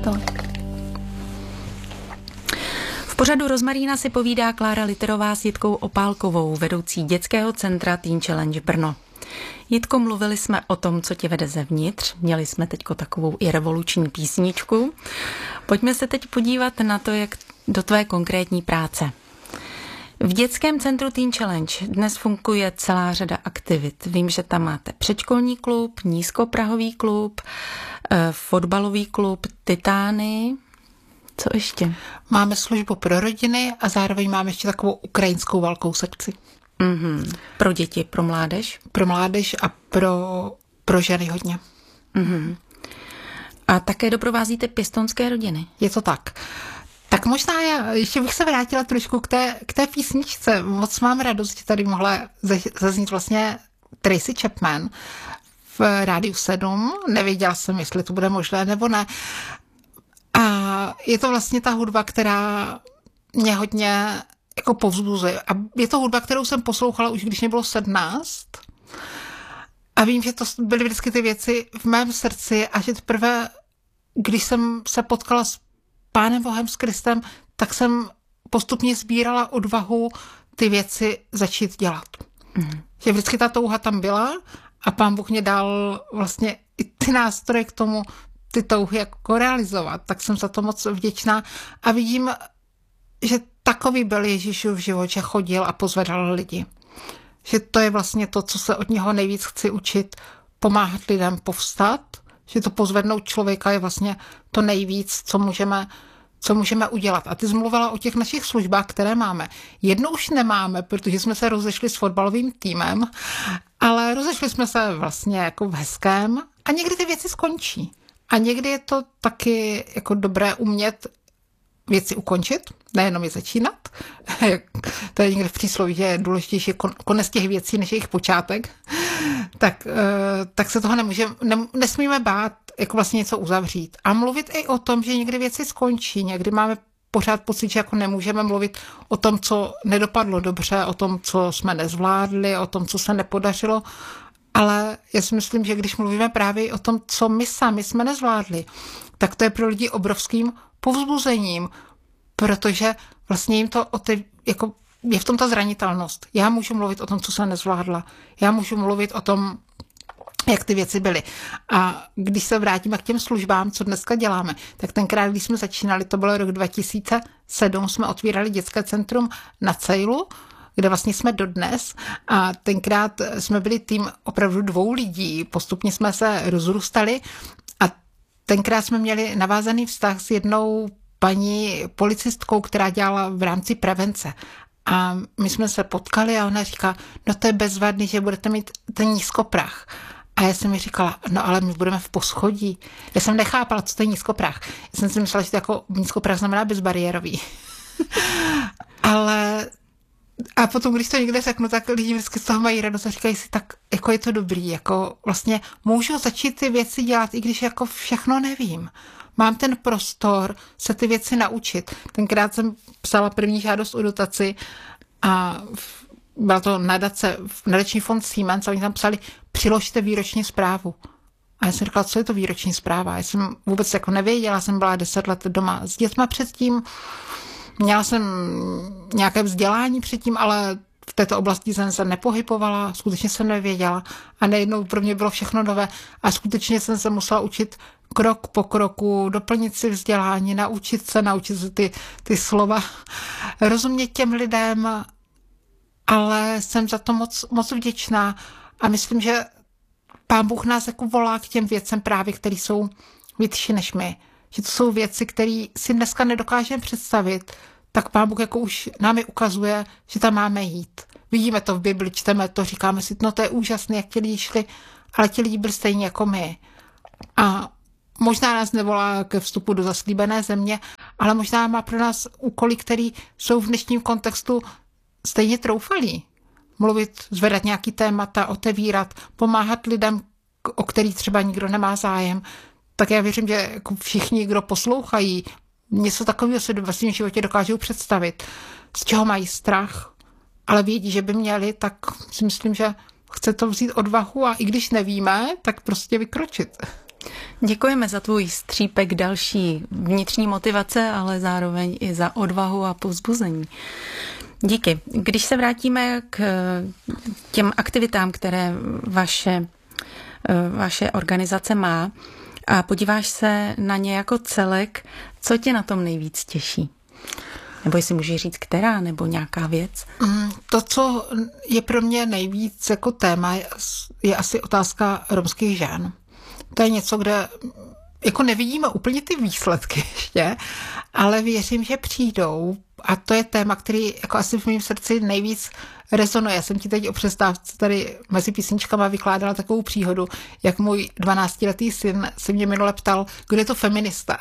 to. V pořadu Rozmarína si povídá Klára Literová s Jitkou Opálkovou, vedoucí dětského centra Teen Challenge Brno. Jitko, mluvili jsme o tom, co tě vede zevnitř. Měli jsme teďko takovou i revoluční písničku. Pojďme se teď podívat na to, jak do tvé konkrétní práce. V dětském centru Teen Challenge dnes funguje celá řada aktivit. Vím, že tam máte předškolní klub, nízkoprahový klub, fotbalový klub, Titány. Co ještě? Máme službu pro rodiny a zároveň máme ještě takovou ukrajinskou velkou sekci. Mm-hmm. Pro děti, pro mládež? Pro mládež a pro ženy hodně. Mm-hmm. A také doprovázíte pěstounské rodiny? Je to tak. Tak možná já ještě bych se vrátila trošku k té písničce. Moc mám radost, že tady mohla zaznít vlastně Tracy Chapman v Rádiu 7. Nevěděla jsem, jestli to bude možné nebo ne. A je to vlastně ta hudba, která mě hodně jako povzbuzuje. A je to hudba, kterou jsem poslouchala už, když mě bylo 17. A vím, že to byly vždycky ty věci v mém srdci a že teprve, když jsem se potkala s Pánem Bohem, s Kristem, tak jsem postupně sbírala odvahu ty věci začít dělat. Mm. Že vždycky ta touha tam byla a Pán Bůh mě dal vlastně i ty nástroje k tomu, ty touhy jako realizovat. Tak jsem za to moc vděčná a vidím, že takový byl Ježíšův život, že chodil a pozvedal lidi. Že to je vlastně to, co se od něho nejvíc chci učit, pomáhat lidem povstat, že to pozvednout člověka je vlastně to nejvíc, co můžeme udělat. A ty jsi mluvila o těch našich službách, které máme. Jednu už nemáme, protože jsme se rozešli s fotbalovým týmem, ale rozešli jsme se vlastně jako v hezkém a někdy ty věci skončí. A někdy je to taky jako dobré umět věci ukončit, nejenom je začínat. To je někde v přísloví, že je důležitější konec těch věcí, než jejich počátek. Tak se toho nesmíme bát, jako vlastně něco uzavřít. A mluvit i o tom, že někdy věci skončí. Někdy máme pořád pocit, že jako nemůžeme mluvit o tom, co nedopadlo dobře, o tom, co jsme nezvládli, o tom, co se nepodařilo. Ale já si myslím, že když mluvíme právě o tom, co my sami jsme nezvládli, tak to je pro lidi obrovským povzbuzením, protože vlastně jim to jako je v tom ta zranitelnost. Já můžu mluvit o tom, co jsem nezvládla. Já můžu mluvit o tom, jak ty věci byly. A když se vrátíme k těm službám, co dneska děláme, tak tenkrát, když jsme začínali, to bylo rok 2007, jsme otvírali dětské centrum na Cejlu, kde vlastně jsme dodnes a tenkrát jsme byli tým opravdu 2 lidí, postupně jsme se rozrůstali a tenkrát jsme měli navázaný vztah s jednou paní policistkou, která dělala v rámci prevence. A my jsme se potkali a ona říká, no to je bezvadný, že budete mít ten nízkoprah. A já jsem mi říkala, no ale my budeme v poschodí. Já jsem nechápala, co to je nízkoprah. Já jsem si myslela, že to jako nízkoprah znamená bezbariérový. Ale a potom, když to někde řeknu, tak lidi vždycky z toho mají radost a říkají si, tak jako je to dobrý, jako vlastně můžu začít ty věci dělat, i když jako všechno nevím. Mám ten prostor se ty věci naučit. Tenkrát jsem psala první žádost o dotaci a byla to nadační fond Siemens a oni tam psali, přiložte výroční zprávu. A já jsem říkala, co je to výroční zpráva? Já jsem vůbec jako nevěděla, jsem byla 10 let doma s dětma předtím, měla jsem nějaké vzdělání předtím, ale v této oblasti jsem se nepohybovala, skutečně jsem nevěděla a najednou pro mě bylo všechno nové a skutečně jsem se musela učit krok po kroku, doplnit si vzdělání, naučit se ty slova, rozumět těm lidem, ale jsem za to moc vděčná a myslím, že Pán Bůh nás jako volá k těm věcem právě, které jsou vyšší než my. Že to jsou věci, které si dneska nedokážeme představit, tak Pán Bůh jako už nám je ukazuje, že tam máme jít. Vidíme to v Bibli, čteme to, říkáme si, no to je úžasné, jak ti lidi šli, ale ti lidi byli stejně jako my. A možná nás nevolá ke vstupu do zaslíbené země, ale možná má pro nás úkoly, které jsou v dnešním kontextu stejně troufalí. Mluvit, zvedat nějaký témata, otevírat, pomáhat lidem, o který třeba nikdo nemá zájem. Tak já věřím, že jako všichni, kdo poslouchají, něco takového si ve svém životě dokážou představit, z čeho mají strach, ale vědí, že by měli, tak si myslím, že chce to vzít odvahu a i když nevíme, tak prostě vykročit. Děkujeme za tvůj střípek další vnitřní motivace, ale zároveň i za odvahu a povzbuzení. Díky. Když se vrátíme k těm aktivitám, které vaše organizace má a podíváš se na ně jako celek, co tě na tom nejvíc těší? Nebo jestli můžeš říct, která, nebo nějaká věc? To, co je pro mě nejvíc jako téma, je asi otázka romských žen. To je něco, kde jako nevidíme úplně ty výsledky ještě, ale věřím, že přijdou. A to je téma, který jako asi v mém srdci nejvíc rezonuje. Já jsem ti teď o přestávce tady mezi písničkama vykládala takovou příhodu, jak můj 12letý syn se mě minule ptal, kdo je to feminista.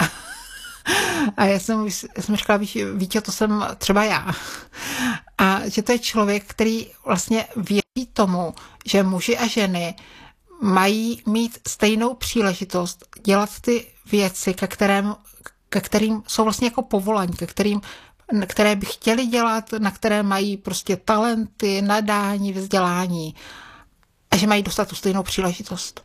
A já jsem říkala, Vítě, to jsem třeba já. A že to je člověk, který vlastně věří tomu, že muži a ženy mají mít stejnou příležitost dělat ty věci, ke kterým jsou vlastně jako povolání, které by chtěli dělat, na které mají prostě talenty, nadání, vzdělání a že mají dostat tu stejnou příležitost.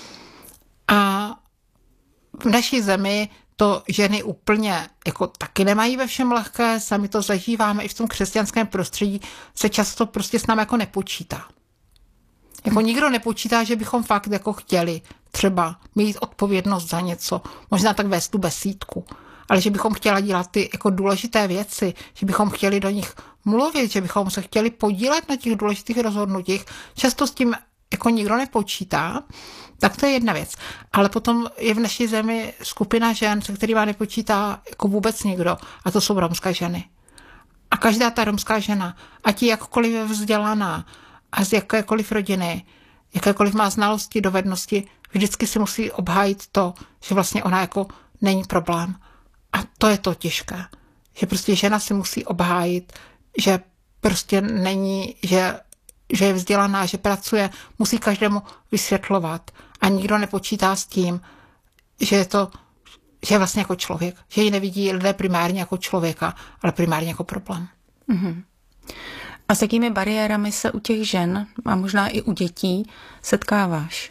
A v naší zemi to ženy úplně jako taky nemají ve všem lehké, sami to zažíváme i v tom křesťanském prostředí, se často prostě s námi jako nepočítá. Jako nikdo nepočítá, že bychom fakt jako chtěli třeba mít odpovědnost za něco, možná tak vést tu besídku, ale že bychom chtěli dělat ty jako důležité věci, že bychom chtěli do nich mluvit, že bychom se chtěli podílet na těch důležitých rozhodnutích. Často s tím jako nikdo nepočítá, tak to je jedna věc. Ale potom je v naší zemi skupina žen, se kterýma nepočítá jako vůbec nikdo, a to jsou romské ženy. A každá ta romská žena, ať je jakkoliv je vzdělaná a z jakékoliv rodiny, jakékoliv má znalosti, dovednosti, vždycky si musí obhájit to, že vlastně ona jako není problém. A to je to těžké. Že prostě žena si musí obhájit, že prostě není, že je vzdělaná, že pracuje, musí každému vysvětlovat. A nikdo nepočítá s tím, že je vlastně jako člověk. Že ji nevidí lidé primárně jako člověka, ale primárně jako problém. Mm-hmm. A s jakými bariérami se u těch žen a možná i u dětí setkáváš?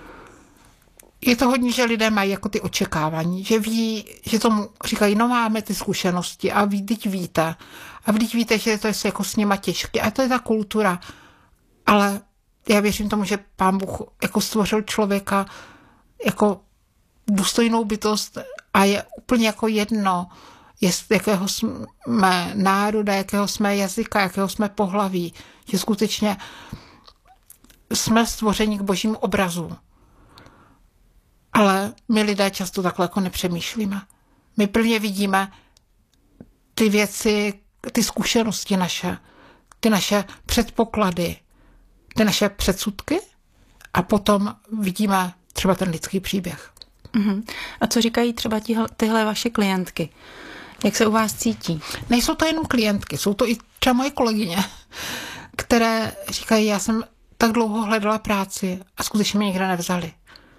Je to hodně, že lidé mají jako ty očekávání, že ví, že tomu říkají, no máme ty zkušenosti a teď víte. A teď víte, že to je jako s nima těžké. A to je ta kultura. Ale já věřím tomu, že Pán Bůh jako stvořil člověka jako důstojnou bytost a je úplně jako jedno, jakého jsme národa, jakého jsme jazyka, jakého jsme pohlaví. Že skutečně jsme stvořeni k božímu obrazu. Ale my lidé často takhle jako nepřemýšlíme. My prvně vidíme ty věci, ty zkušenosti naše, ty naše předpoklady, ty naše předsudky a potom vidíme třeba ten lidský příběh. Uh-huh. A co říkají třeba tyhle vaše klientky? Jak se u vás cítí? Nejsou to jenom klientky, jsou to i třeba moje kolegyně, které říkají, já jsem tak dlouho hledala práci a skutečně mě nikde nevzali.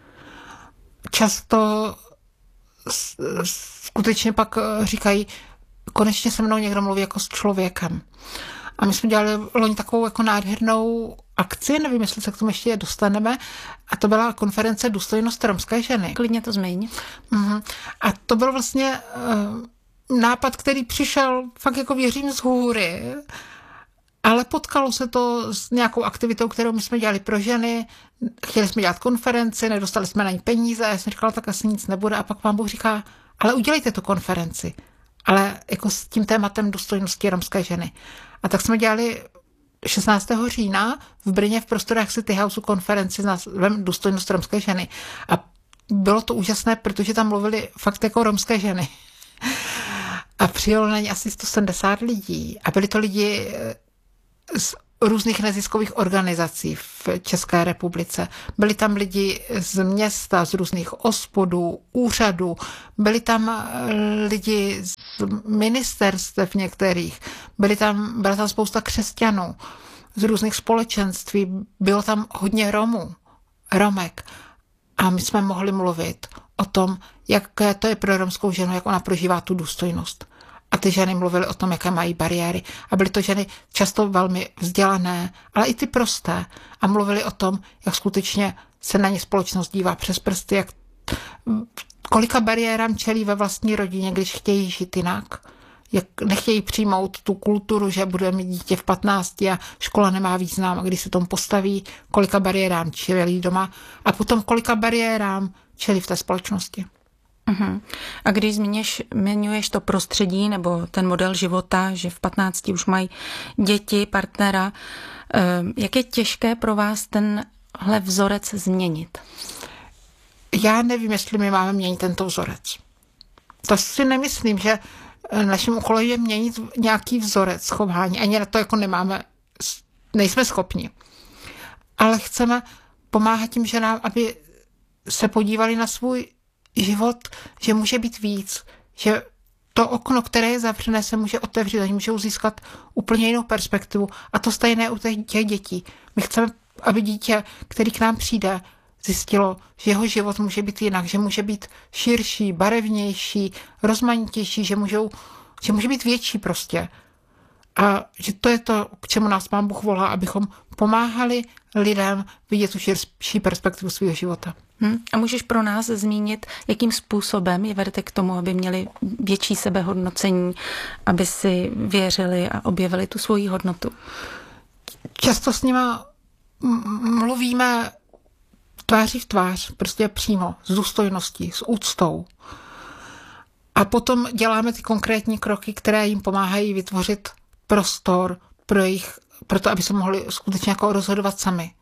Často skutečně pak říkají, konečně se mnou někdo mluví jako s člověkem. A my jsme dělali loni takovou jako nádhernou akci, nevím, jestli se k tomu ještě dostaneme, a to byla konference Důstojnost romské ženy. Klidně to zmiň. A to byl vlastně nápad, který přišel fakt jako věřím z hůry, ale potkalo se to s nějakou aktivitou, kterou my jsme dělali pro ženy, chtěli jsme dělat konferenci, nedostali jsme na ní peníze, já jsem říkala, tak asi nic nebude, a pak Pán Bůh říká, ale udělejte tu konferenci, ale jako s tím tématem důstojnosti romské ženy. A tak jsme dělali 16. října v Brně v prostorách City Houseu konferenci s názvem Důstojnost romské ženy. A bylo to úžasné, protože tam mluvili fakt jako romské ženy. A přijelo na ně asi 170 lidí. A byli to lidi z různých neziskových organizací v České republice. Byli tam lidi z města, z různých ospodů, úřadů. Byli tam lidi z ministerstev některých. Byla tam spousta křesťanů z různých společenství. Bylo tam hodně Romek. A my jsme mohli mluvit o tom, jaké to je pro romskou ženu, jak ona prožívá tu důstojnost. A ty ženy mluvily o tom, jaké mají bariéry. A byly to ženy často velmi vzdělané, ale i ty prosté. A mluvily o tom, jak skutečně se na ně společnost dívá přes prsty, jak kolika bariérám čelí ve vlastní rodině, když chtějí žít jinak. Jak nechtějí přijmout tu kulturu, že bude mít dítě v 15 a škola nemá význam, a když se tomu postaví, kolika bariérám čelí doma a potom kolika bariérám čelí v té společnosti. Uhum. A když zmiňuješ to prostředí nebo ten model života, že v 15 už mají děti, partnera, jak je těžké pro vás tenhle vzorec změnit? Já nevím, jestli my máme měnit tento vzorec. To si nemyslím, že naším úkolem je měnit nějaký vzorec chování. Ani na to jako nejsme schopni. Ale chceme pomáhat tím ženám, aby se podívali na svůj život, že může být víc, že to okno, které je zavřené, se může otevřít, oni můžou získat úplně jinou perspektivu. A to stejné u těch dětí. My chceme, aby dítě, který k nám přijde, zjistilo, že jeho život může být jinak, že může být širší, barevnější, rozmanitější, že může být větší prostě. A že to je to, k čemu nás Pán Bůh volá, abychom pomáhali lidem vidět tu širší perspektivu svého života. A můžeš pro nás zmínit, jakým způsobem je vedete k tomu, aby měli větší sebehodnocení, aby si věřili a objevili tu svoji hodnotu? Často s nima mluvíme tváří v tvář, prostě přímo, s důstojností, s úctou. A potom děláme ty konkrétní kroky, které jim pomáhají vytvořit prostor pro to, aby se mohli skutečně jako rozhodovat sami.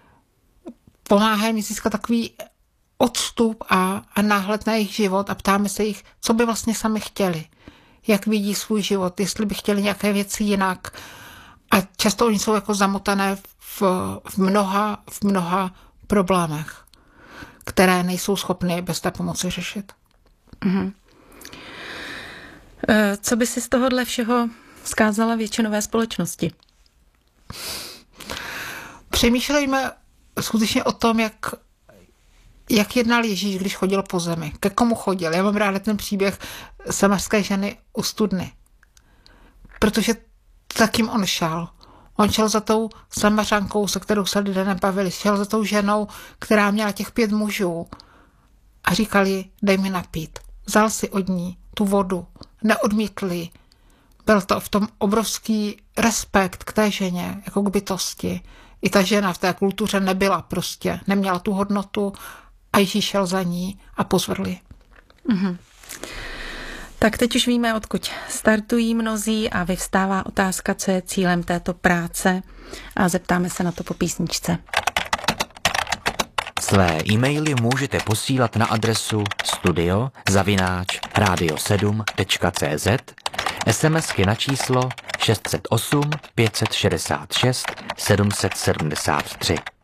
Pomáhají mi získat takový odstup a náhled na jejich život a ptáme se jich, co by vlastně sami chtěli, jak vidí svůj život, jestli by chtěli nějaké věci jinak. A často oni jsou jako zamotané v mnoha problémech, které nejsou schopny bez té pomoci řešit. Mhm. Co by si z tohohle všeho vzkázala většinové společnosti? Přemýšlejme skutečně o tom, jak jednal Ježíš, když chodil po zemi. Ke komu chodil? Já mám ráda ten příběh samarské ženy u studny. Protože takým on šel. On šel za tou Samařankou, se kterou se lidé nebavili. Šel za tou ženou, která měla těch 5 mužů. A říkali, dej mi napít. Vzal si od ní tu vodu. Neodmítli. Byl to v tom obrovský respekt k té ženě, jako k bytosti. I ta žena v té kultuře nebyla prostě, neměla tu hodnotu a Ježíš šel za ní a pozvedl ji. Mhm. Tak teď už víme, odkud startují mnozí a vyvstává otázka, co je cílem této práce a zeptáme se na to po písničce. Své e-maily můžete posílat na adresu studio@radio7.cz, SMSky na číslo 608 566 773.